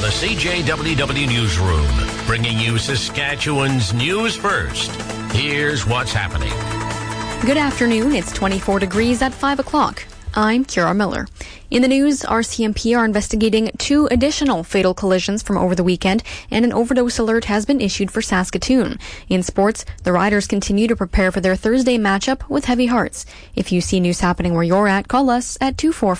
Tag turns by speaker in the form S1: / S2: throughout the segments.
S1: the CJWW Newsroom, bringing you Saskatchewan's news first. Here's what's happening.
S2: Good afternoon. It's 24 degrees at 5 o'clock. I'm Kira Miller. In the news, RCMP are investigating 2 additional fatal collisions from over the weekend, and an overdose alert has been issued for Saskatoon. In sports, the Riders continue to prepare for their Thursday matchup with Heavy Hearts. If you see news happening where you're at, call us at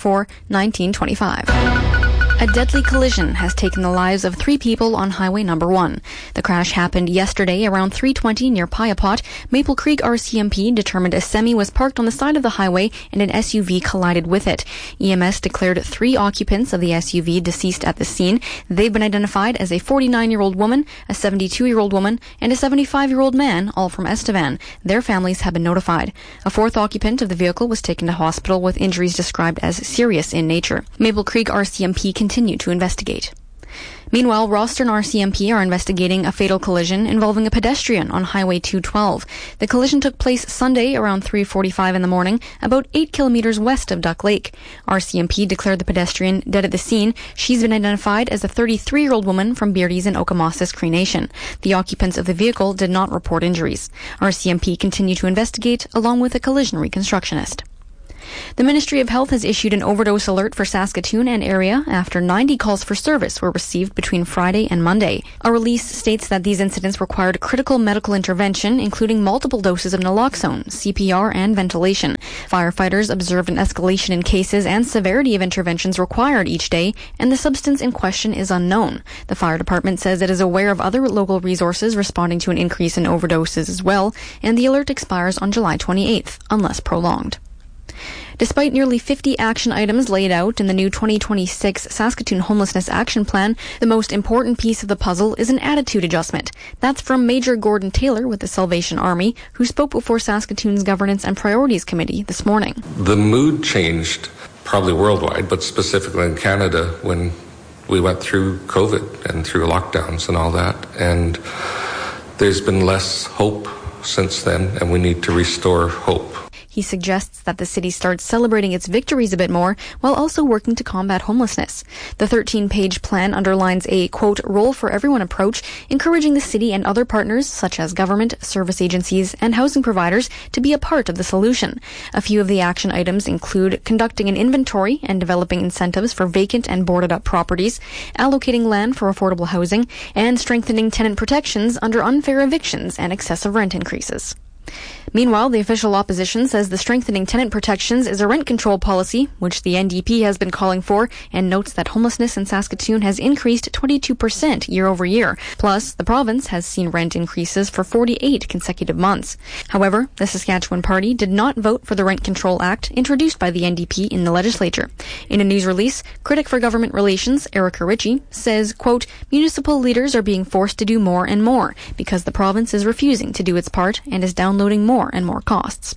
S2: 244-1925. A deadly collision has taken the lives of 3 people on Highway Number 1. The crash happened yesterday around 3:20 near Piapot. Maple Creek RCMP determined a semi was parked on the side of the highway and an SUV collided with it. EMS declared 3 occupants of the SUV deceased at the scene. They've been identified as a 49-year-old woman, a 72-year-old woman, and a 75-year-old man, all from Estevan. Their families have been notified. A 4th occupant of the vehicle was taken to hospital with injuries described as serious in nature. Maple Creek RCMP continue to investigate. Meanwhile, Rosthern RCMP are investigating a fatal collision involving a pedestrian on Highway 212. The collision took place Sunday around 3:45 in the morning, about 8 kilometers west of Duck Lake. RCMP declared the pedestrian dead at the scene. She's been identified as a 33-year-old woman from Beardy's in Okamossis Cree Nation. The occupants of the vehicle did not report injuries. RCMP continue to investigate, along with a collision reconstructionist. The Ministry of Health has issued an overdose alert for Saskatoon and area after 90 calls for service were received between Friday and Monday. A release states that these incidents required critical medical intervention, including multiple doses of naloxone, CPR, and ventilation. Firefighters observed an escalation in cases and severity of interventions required each day, and the substance in question is unknown. The fire department says it is aware of other local resources responding to an increase in overdoses as well, and the alert expires on July 28th, unless prolonged. Despite nearly 50 action items laid out in the new 2026 Saskatoon Homelessness Action Plan, the most important piece of the puzzle is an attitude adjustment. That's from Major Gordon Taylor with the Salvation Army, who spoke before Saskatoon's Governance and Priorities Committee this morning.
S3: The mood changed, probably worldwide, but specifically in Canada, when we went through COVID and through lockdowns and all that. And there's been less hope since then, and we need to restore hope.
S2: He suggests that the city starts celebrating its victories a bit more while also working to combat homelessness. The 13-page plan underlines a, quote, role for everyone approach, encouraging the city and other partners, such as government, service agencies, and housing providers, to be a part of the solution. A few of the action items include conducting an inventory and developing incentives for vacant and boarded-up properties, allocating land for affordable housing, and strengthening tenant protections under unfair evictions and excessive rent increases. Meanwhile, the official opposition says the strengthening tenant protections is a rent control policy, which the NDP has been calling for, and notes that homelessness in Saskatoon has increased 22% year over year. Plus, the province has seen rent increases for 48 consecutive months. However, the Saskatchewan Party did not vote for the Rent Control Act introduced by the NDP in the legislature. In a news release, critic for government relations, Erica Ritchie, says, quote, municipal leaders are being forced to do more and more because the province is refusing to do its part and is downloading more and more costs.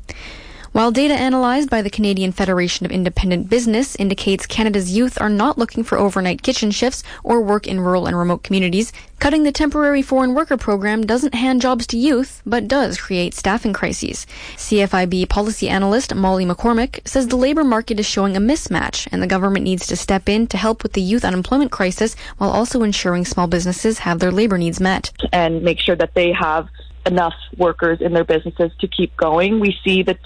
S2: While data analysed by the Canadian Federation of Independent Business indicates Canada's youth are not looking for overnight kitchen shifts or work in rural and remote communities, cutting the temporary foreign worker program doesn't hand jobs to youth, but does create staffing crises. CFIB policy analyst Molly McCormick says the labour market is showing a mismatch and the government needs to step in to help with the youth unemployment crisis while also ensuring small businesses have their labour needs met.
S4: And make sure that they have enough workers in their businesses to keep going. We see the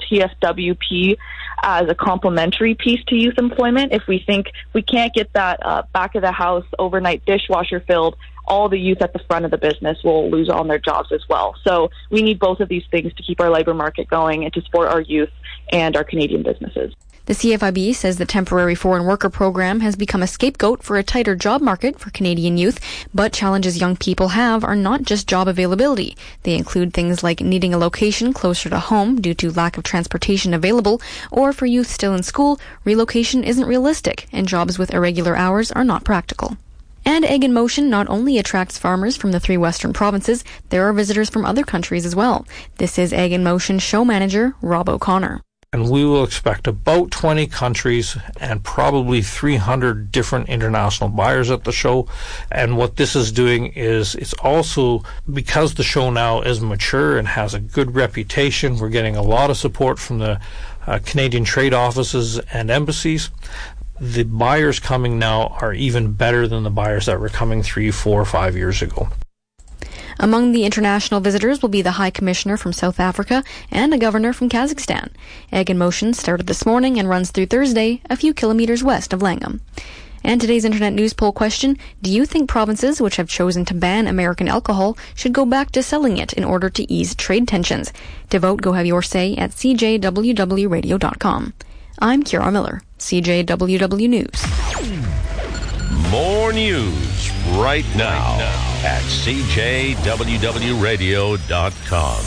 S4: TFWP as a complementary piece to youth employment. If we think we can't get that back of the house overnight dishwasher filled, all the youth at the front of the business will lose on their jobs as well. So we need both of these things to keep our labour market going and to support our youth and our Canadian businesses.
S2: The CFIB says the temporary foreign worker program has become a scapegoat for a tighter job market for Canadian youth, but challenges young people have are not just job availability. They include things like needing a location closer to home due to lack of transportation available, or for youth still in school, relocation isn't realistic and jobs with irregular hours are not practical. And Egg in Motion not only attracts farmers from the 3 western provinces, there are visitors from other countries as well. This is Egg in Motion show manager Rob O'Connor.
S5: And we will expect about 20 countries and probably 300 different international buyers at the show. And what this is doing is it's also, because the show now is mature and has a good reputation, we're getting a lot of support from the Canadian trade offices and embassies. the buyers coming now are even better than the buyers that were coming 3, 4, 5 years ago.
S2: Among the international visitors will be the High Commissioner from South Africa and a governor from Kazakhstan. Egg in Motion started this morning and runs through Thursday, a few kilometers west of Langham. And today's Internet News Poll question, do you think provinces which have chosen to ban American alcohol should go back to selling it in order to ease trade tensions? To vote, go have your say at cjwwradio.com. I'm Kiara Miller, CJWW News.
S1: More news right now at cjwwradio.com.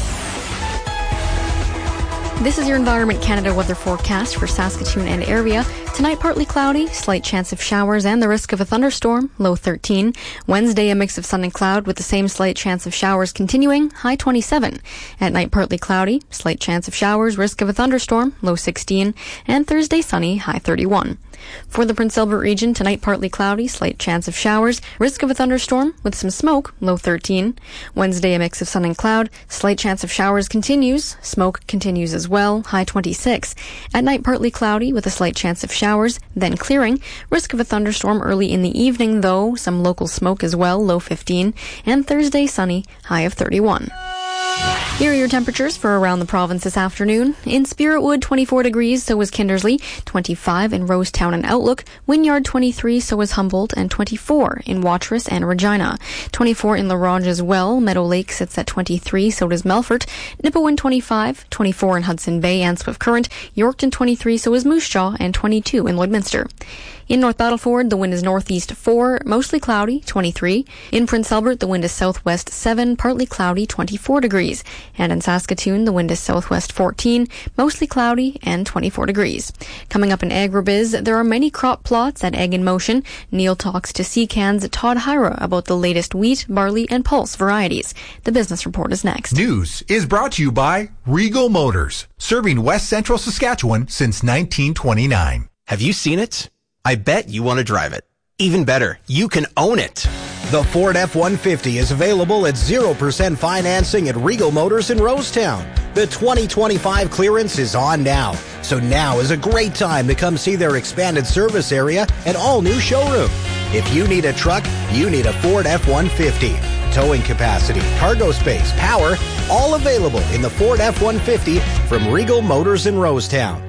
S2: This is your Environment Canada weather forecast for Saskatoon and area. Tonight, partly cloudy, slight chance of showers and the risk of a thunderstorm, low 13. Wednesday, a mix of sun and cloud with the same slight chance of showers continuing, high 27. At night, partly cloudy, slight chance of showers, risk of a thunderstorm, low 16. And Thursday, sunny, high 31. For the Prince Albert region, tonight partly cloudy, slight chance of showers, risk of a thunderstorm with some smoke, low 13. Wednesday, a mix of sun and cloud, slight chance of showers continues, smoke continues as well, high 26. At night, partly cloudy with a slight chance of showers, then clearing, risk of a thunderstorm early in the evening though, some local smoke as well, low 15. And Thursday, sunny, high of 31. Here are your temperatures for around the province this afternoon. In Spiritwood, 24 degrees, so is Kindersley, 25 in Rosetown and Outlook, Wynyard 23, so is Humboldt, and 24 in Watrous and Regina. 24 in La Ronge as well, Meadow Lake sits at 23, so does Melfort, Nipawin 25, 24 in Hudson Bay and Swift Current, Yorkton 23, so is Moose Jaw, and 22 in Lloydminster. In North Battleford, the wind is northeast 4, mostly cloudy, 23. In Prince Albert, the wind is southwest 7, partly cloudy, 24 degrees. And in Saskatoon, the wind is southwest 14, mostly cloudy, and 24 degrees. Coming up in Agribiz, there are many crop plots at Egg in Motion. Neil talks to CCAN's Todd Hyra about the latest wheat, barley, and pulse varieties. The business report is next.
S6: News is brought to you by Regal Motors, serving West Central Saskatchewan since 1929.
S7: Have you seen it? I bet you want to drive it. Even better, you can own it.
S8: The Ford F-150 is available at 0% financing at Regal Motors in Rosetown. The 2025 clearance is on now, so now is a great time to come see their expanded service area and all-new showroom. If you need a truck, you need a Ford F-150. Towing capacity, cargo space, power, all available in the Ford F-150 from Regal Motors in Rosetown.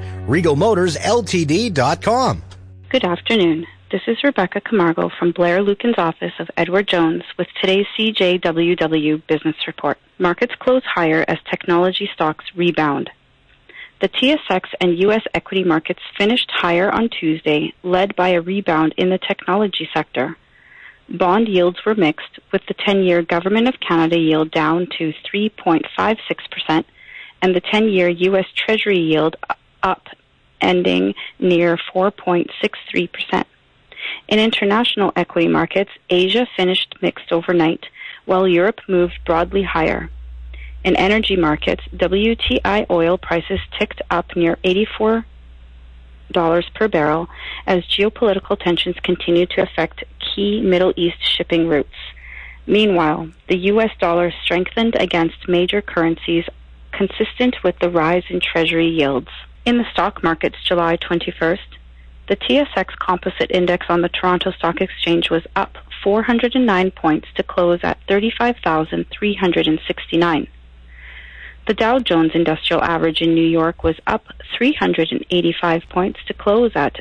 S8: RegalMotorsLTD.com.
S9: Good afternoon. This is Rebecca Camargo from Blair Lucan's office of Edward Jones with today's CJWW Business Report. Markets close higher as technology stocks rebound. The TSX and U.S. equity markets finished higher on Tuesday, led by a rebound in the technology sector. Bond yields were mixed, with the 10-year Government of Canada yield down to 3.56% and the 10-year U.S. Treasury yield up, ending near 4.63%. In international equity markets, Asia finished mixed overnight, while Europe moved broadly higher. In energy markets, WTI oil prices ticked up near $84 per barrel as geopolitical tensions continue to affect key Middle East shipping routes. Meanwhile, the U.S. dollar strengthened against major currencies, consistent with the rise in Treasury yields. In the stock markets July 21st, the TSX Composite Index on the Toronto Stock Exchange was up 409 points to close at 35,369. The Dow Jones Industrial Average in New York was up 385 points to close at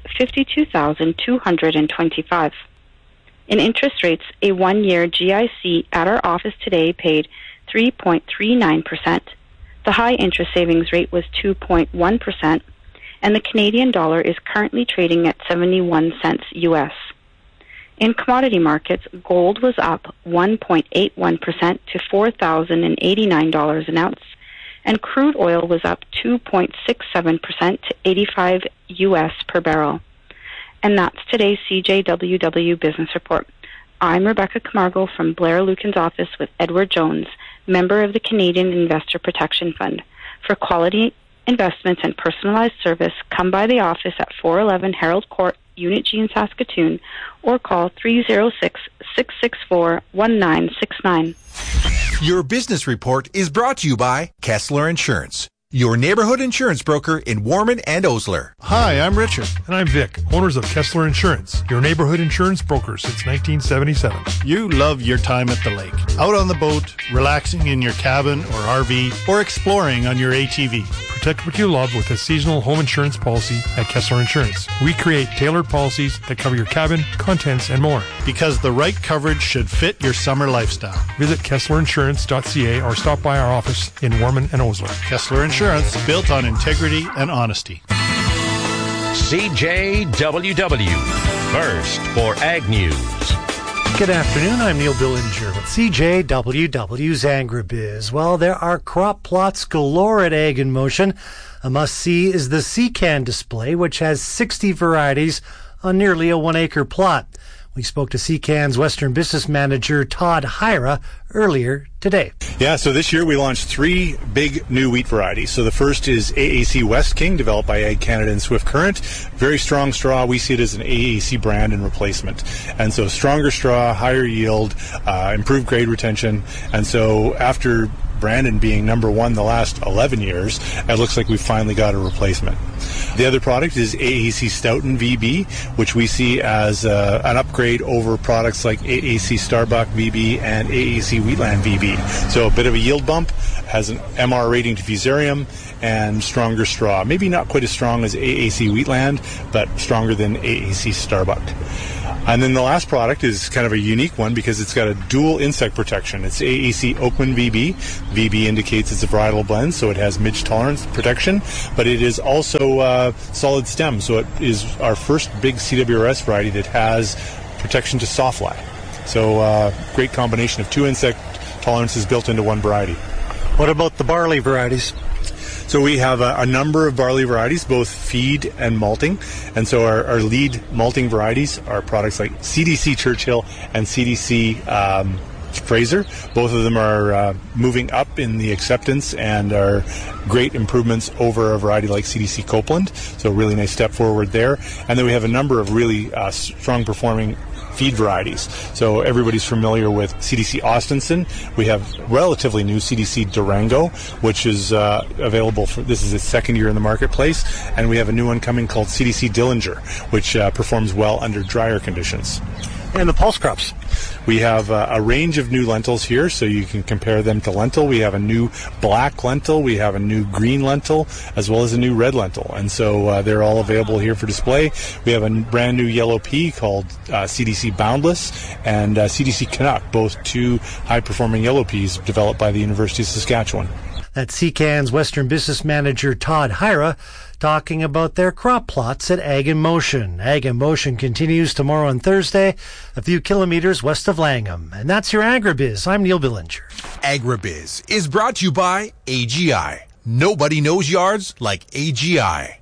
S9: 52,225. In interest rates, a one-year GIC at our office today paid 3.39%. The high interest savings rate was 2.1%, and the Canadian dollar is currently trading at 71 cents U.S. In commodity markets, gold was up 1.81% to $4,089 an ounce, and crude oil was up 2.67% to 85 U.S. per barrel. And that's today's CJWW Business Report. I'm Rebecca Camargo from Blair Lucan's office with Edward Jones, member of the Canadian Investor Protection Fund. For quality investments and personalized service, come by the office at 411 Harold Court, Unit G in Saskatoon, or call 306-664-1969.
S6: Your business report is brought to you by Kessler Insurance. your neighborhood insurance broker in Warman and Osler.
S10: Hi, I'm Richard. And I'm Vic, owners of Kessler Insurance, your neighborhood insurance broker since 1977. You love your time at the lake, out on the boat, relaxing in your cabin or RV, or exploring on your ATV. Protect what you love with a seasonal home insurance policy at Kessler Insurance. We create tailored policies that cover your cabin, contents, and more. Because the right coverage should fit your summer lifestyle. Visit KesslerInsurance.ca or stop by our office in Warman and Osler. Kessler Insurance, built on integrity and honesty.
S1: CJWW, first for Ag News.
S11: Good afternoon, I'm Neil Billinger with CJWW's Agribiz. Well, there are crop plots galore at Ag in Motion. A must-see is the CCAN display, which has 60 varieties on nearly a 1-acre plot. We spoke to CCAN's Western Business Manager, Todd Hyra, earlier today.
S12: Yeah, so this year we launched 3 big new wheat varieties. So the first is AAC West King, developed by Ag Canada and Swift Current. Very strong straw. We see it as an AAC brand and replacement. And so stronger straw, higher yield, improved grade retention. And so after Brandon being number 1 the last 11 years, it looks like we've finally got a replacement. The other product is AAC Stoughton VB, which we see as an upgrade over products like AAC Starbuck VB and AAC Wheatland VB. So a bit of a yield bump, has an MR rating to Fusarium, and stronger straw. Maybe not quite as strong as AAC Wheatland, but stronger than AAC Starbuck. And then the last product is kind of a unique one because it's got a dual insect protection. It's AAC Oakman VB. VB indicates it's a varietal blend, so it has midge tolerance protection, but it is also solid stem, so it is our first big CWRS variety that has protection to sawfly. So great combination of 2 insect tolerances built into one variety.
S11: What about the barley varieties?
S12: So we have a number of barley varieties, both feed and malting. And so our lead malting varieties are products like CDC Churchill and CDC Fraser. Both of them are moving up in the acceptance and are great improvements over a variety like CDC Copeland. So a really nice step forward there. And then we have a number of really strong performing feed varieties. So everybody's familiar with CDC Austinson. We have relatively new CDC Durango, which is available for, this is its 2nd year in the marketplace. And we have a new one coming called CDC Dillinger, which performs well under drier conditions.
S11: And the pulse crops?
S12: We have a range of new lentils here, so you can compare them to lentil. We have a new black lentil, we have a new green lentil, as well as a new red lentil. And so they're all available here for display. We have a brand new yellow pea called CDC Boundless and CDC Canuck, both 2 high-performing yellow peas developed by the University of Saskatchewan.
S11: That's CCAN's Western Business Manager, Todd Hyra, talking about their crop plots at Ag in Motion. Ag in Motion continues tomorrow and Thursday, a few kilometers west of Langham. And that's your Agribiz. I'm Neil Billinger.
S6: Agribiz is brought to you by AGI. Nobody knows yards like AGI.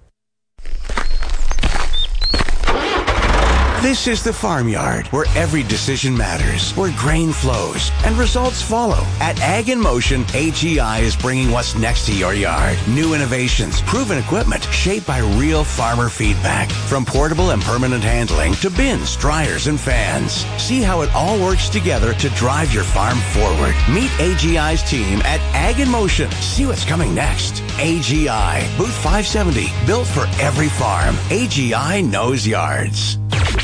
S13: This is the Farmyard, where every decision matters, where grain flows and results follow. At Ag in Motion, AGI is bringing what's next to your yard. New innovations, proven equipment, shaped by real farmer feedback. From portable and permanent handling to bins, dryers, and fans. See how it all works together to drive your farm forward. Meet AGI's team at Ag in Motion. See what's coming next. AGI, Booth 570, built for every farm. AGI knows yards.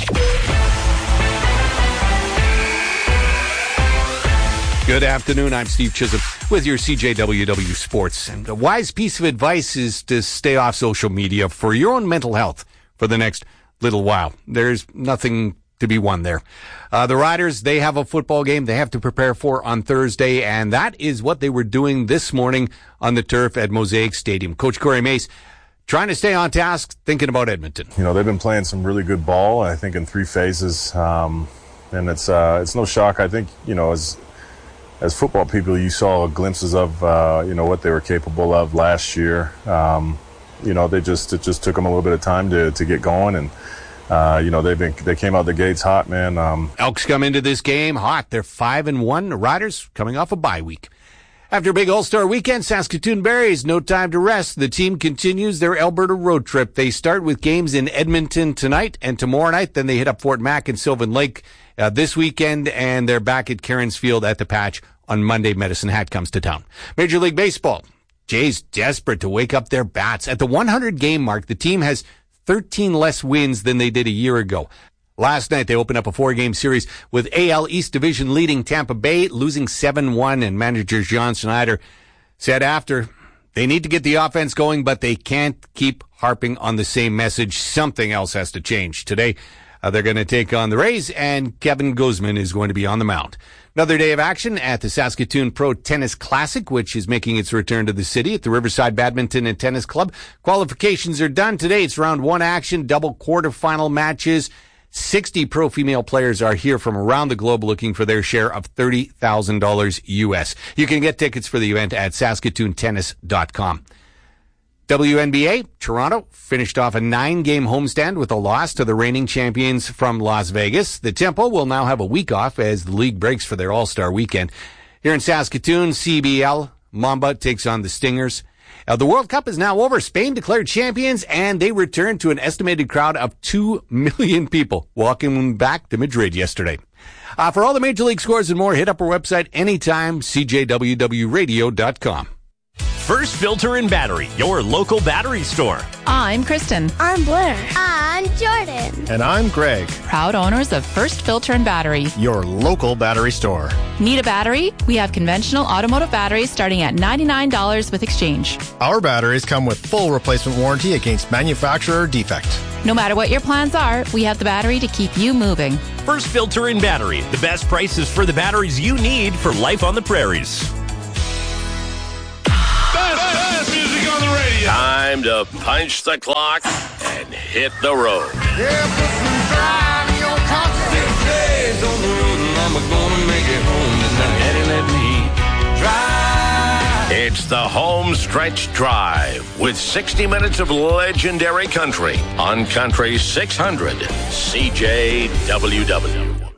S14: Good afternoon. I'm Steve Chisholm with your CJWW Sports. And a wise piece of advice is to stay off social media for your own mental health for the next little while. There's nothing to be won there. The Riders, they have a football game they have to prepare for on Thursday, and that is what they were doing this morning on the turf at Mosaic Stadium. Coach Corey Mace trying to stay on task, thinking about Edmonton.
S15: You know, they've been playing some really good ball, I think, in 3 phases. And it's no shock. I think, you know, as football people, you saw glimpses of, you know, what they were capable of last year. You know, it just took them a little bit of time to get going. And, you know, they came out the gates hot, man.
S14: Elks come into this game hot. They're 5-1. The Riders coming off a bye week. After a big All-Star weekend, Saskatoon Berries, no time to rest. The team continues their Alberta road trip. They start with games in Edmonton tonight and tomorrow night. Then they hit up Fort Mac and Sylvan Lake this weekend, and they're back at Cairns Field at the Patch on Monday. Medicine Hat comes to town. Major League Baseball. Jays desperate to wake up their bats. At the 100-game mark, the team has 13 less wins than they did a year ago. Last night, they opened up a 4-game series with AL East Division leading Tampa Bay, losing 7-1, and manager John Schneider said after, they need to get the offense going, but they can't keep harping on the same message. Something else has to change. Today, they're going to take on the Rays, and Kevin Gausman is going to be on the mound. Another day of action at the Saskatoon Pro Tennis Classic, which is making its return to the city at the Riverside Badminton and Tennis Club. Qualifications are done today. It's round 1 action, double quarterfinal matches. 60 pro female players are here from around the globe looking for their share of $30,000 US. You can get tickets for the event at SaskatoonTennis.com. WNBA, Toronto finished off a 9-game homestand with a loss to the reigning champions from Las Vegas. The Tempo will now have a week off as the league breaks for their All-Star weekend. Here in Saskatoon, CBL, Mamba takes on the Stingers. The World Cup is now over. Spain declared champions, and they returned to an estimated crowd of 2 million people walking back to Madrid yesterday. For all the Major League scores and more, hit up our website anytime, cjwwradio.com.
S1: First Filter and Battery, your local battery store.
S16: I'm Kristen.
S17: I'm Blair. I'm Jordan.
S18: And I'm Greg.
S16: Proud owners of First Filter and Battery,
S18: your local battery store.
S16: Need a battery? We have conventional automotive batteries starting at $99 with exchange.
S18: Our batteries come with full replacement warranty against manufacturer defect.
S16: No matter what your plans are, we have the battery to keep you moving.
S1: First Filter and Battery, the best prices for the batteries you need for life on the prairies.
S19: Best music on the radio.
S1: Time to punch the clock and hit the road.
S19: Yeah, put some drive in your conscience. 6 days on the road and I'm gonna make it home tonight. And let me drive.
S1: It's the Home Stretch Drive with 60 minutes of legendary country on Country 600 CJWW.